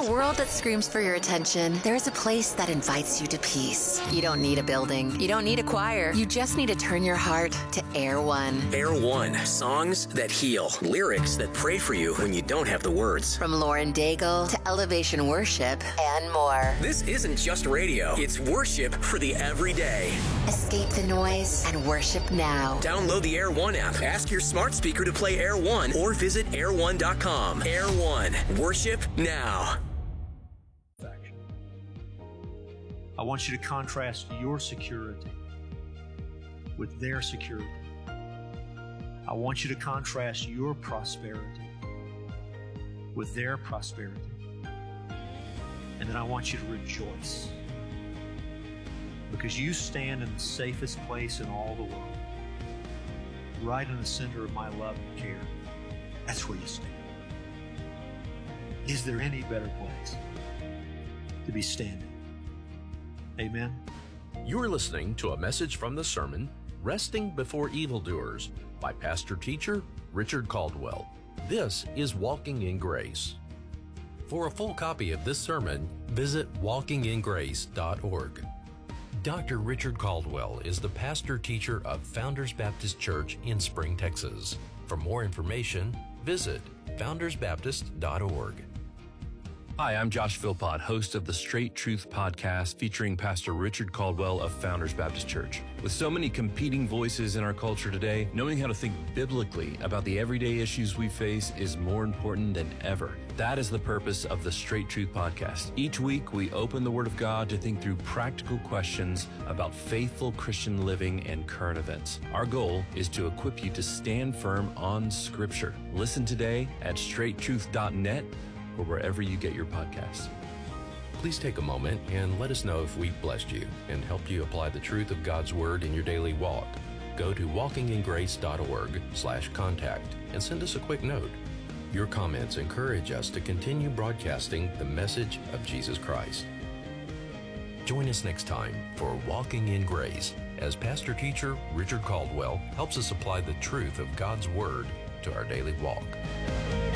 a world that screams for your attention, there is a place that invites you to peace. You don't need a building. You don't need a choir. You just need to turn your heart to Air One. Air One. Songs that heal. Lyrics that pray for you when you don't have the words. From Lauren Daigle to Elevation Worship and more. This isn't just radio. It's worship for the everyday. Escape the noise and worship now. Download the Air One app. Ask your smart speaker to play Air One or visit air1.com. Air One. Worship now. I want you to contrast your security with their security. I want you to contrast your prosperity with their prosperity. And then I want you to rejoice because you stand in the safest place in all the world, right in the center of my love and care. That's where you stand. Is there any better place to be standing? Amen. You're listening to a message from the sermon, Resting Before Evildoers, by pastor teacher Richard Caldwell. This is Walking in Grace. For a full copy of this sermon, visit walkingingrace.org. Dr. Richard Caldwell is the pastor teacher of Founders Baptist Church in Spring, Texas. For more information, visit foundersbaptist.org. Hi, I'm Josh Philpott, host of the Straight Truth podcast featuring Pastor Richard Caldwell of Founders Baptist Church. With so many competing voices in our culture today, knowing how to think biblically about the everyday issues we face is more important than ever. That is the purpose of the Straight Truth podcast. Each week, we open the Word of God to think through practical questions about faithful Christian living and current events. Our goal is to equip you to stand firm on Scripture. Listen today at straighttruth.net or wherever you get your podcasts. Please take a moment and let us know if we've blessed you and helped you apply the truth of God's Word in your daily walk. Go to walkingingrace.org/contact and send us a quick note. Your comments encourage us to continue broadcasting the message of Jesus Christ. Join us next time for Walking in Grace as pastor teacher Richard Caldwell helps us apply the truth of God's Word to our daily walk.